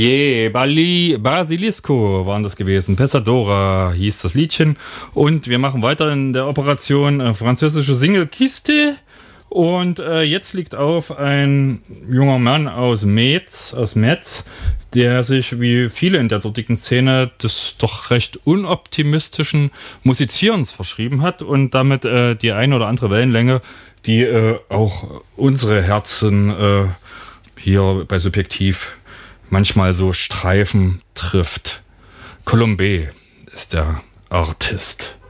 Basilisco waren das gewesen. Pesadora hieß das Liedchen. Und wir machen weiter in der Operation französische Singlekiste. Und jetzt liegt auf ein junger Mann aus Metz, der sich wie viele in der dortigen Szene des doch recht unoptimistischen Musizierens verschrieben hat und damit die eine oder andere Wellenlänge, die auch unsere Herzen hier bei Subjektiv manchmal so Streifen trifft. Colombé ist der Artist.